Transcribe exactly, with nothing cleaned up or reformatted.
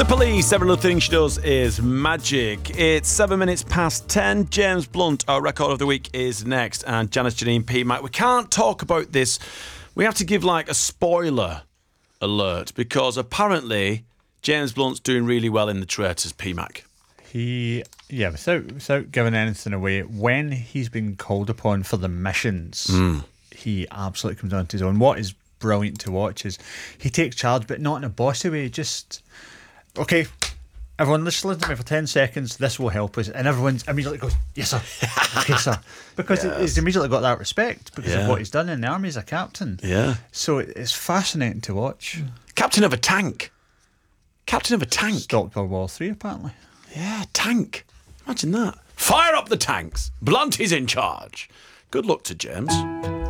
The Police, every little thing she does is magic. It's seven minutes past ten. James Blunt, our record of the week, is next. And Janice, Janine, P. Mac. We can't talk about this. We have to give like a spoiler alert because apparently James Blunt's doing really well in The Traitors, P. Mac. He, yeah, without, without giving anything away, when he's been called upon for the missions, mm. he absolutely comes onto his own. What is brilliant to watch is he takes charge, but not in a bossy way. Just, okay, everyone, let's listen to me for ten seconds. This will help us. And everyone immediately goes, yes, sir. Okay, sir. Because yes. he's immediately got that respect because yeah. of what he's done in the army as a captain. Yeah. So it's fascinating to watch. Captain of a tank. Captain of a tank. Stopped World War Three, apparently. Yeah, tank. Imagine that. Fire up the tanks. Blunt is in charge. Good luck to James.